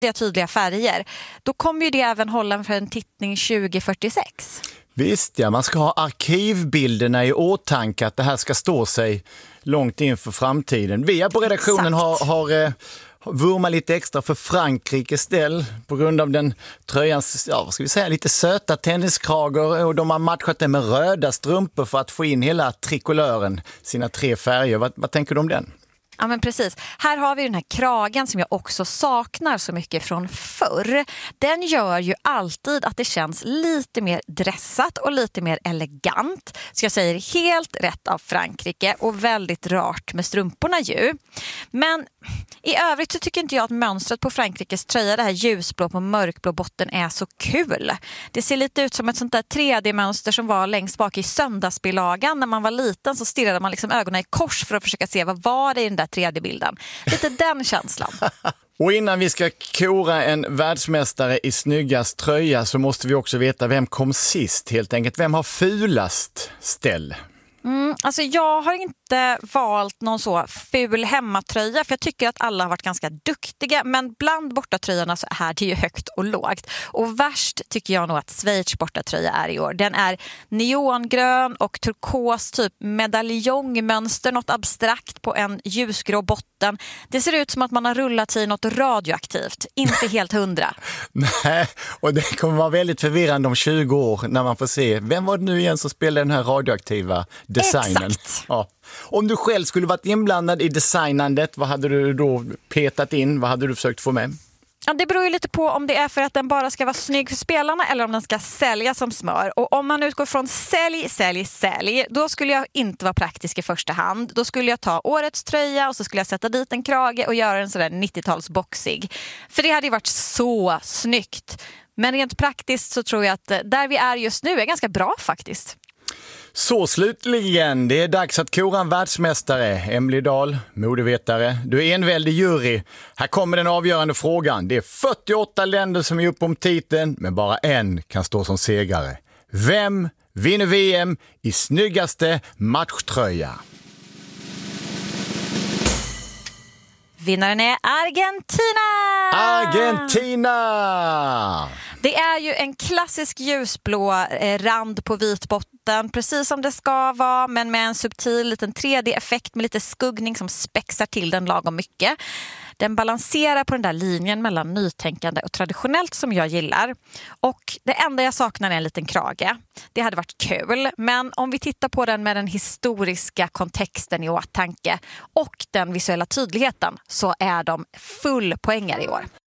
tydliga färger, då kommer ju det även hålla för en tittning 2046. Visst ja, man ska ha arkivbilderna i åtanke att det här ska stå sig långt in för framtiden. Vi på redaktionen har vurmat lite extra för Frankrikes del på grund av den tröjans, vad ska vi säga, lite söta tenniskragor, och de har matchat det med röda strumpor för att få in hela trikolören, sina 3 färger. Vad tänker du om den? Ja men precis. Här har vi den här kragen som jag också saknar så mycket från förr. Den gör ju alltid att det känns lite mer dressat och lite mer elegant. Så jag säger helt rätt av Frankrike och väldigt rart med strumporna ju. Men i övrigt så tycker inte jag att mönstret på Frankrikes tröja, det här ljusblå på mörkblå botten, är så kul. Det ser lite ut som ett sånt där 3D-mönster som var längst bak i söndagsbilagan. När man var liten så stirrade man liksom ögonen i kors för att försöka se vad var det i den där 3D-bilden. Lite den känslan. Och innan vi ska kora en världsmästare i snyggast tröja så måste vi också veta vem kom sist helt enkelt. Vem har fulast ställ? Alltså jag har inte valt någon så ful hemmatröja för jag tycker att alla har varit ganska duktiga, men bland bortatröjorna så är det ju högt och lågt. Och värst tycker jag nog att Schweiz bortatröja är i år. Den är neongrön och turkos typ medaljongmönster, något abstrakt på en ljusgrå botten. Det ser ut som att man har rullat i något radioaktivt, inte helt 100. Nej, och det kommer vara väldigt förvirrande om 20 år när man får se vem var det nu igen som spelade den här radioaktiva designen. Exakt. Ja. Om du själv skulle varit inblandad i designandet, vad hade du då petat in? Vad hade du försökt få med? Ja, det beror ju lite på om det är för att den bara ska vara snygg för spelarna eller om den ska sälja som smör. Och om man utgår från sälj, då skulle jag inte vara praktisk i första hand. Då skulle jag ta årets tröja och så skulle jag sätta dit en krage och göra en sådär 90-talsboxig. För det hade ju varit så snyggt. Men rent praktiskt så tror jag att där vi är just nu är ganska bra faktiskt. Så slutligen, det är dags att kora en världsmästare. Emily Dahl, modevetare. Du är enväldig jury. Här kommer den avgörande frågan. Det är 48 länder som är upp om titeln, men bara en kan stå som segrare. Vem vinner VM i snyggaste matchtröja? Vinnaren är Argentina! Argentina! Det är ju en klassisk ljusblå rand på vit botten, precis som det ska vara, men med en subtil liten 3D-effekt med lite skuggning som spexar till den lagom mycket. Den balanserar på den där linjen mellan nytänkande och traditionellt som jag gillar. Och det enda jag saknar är en liten krage. Det hade varit kul, men om vi tittar på den med den historiska kontexten i åtanke och den visuella tydligheten så är de full poänger i år.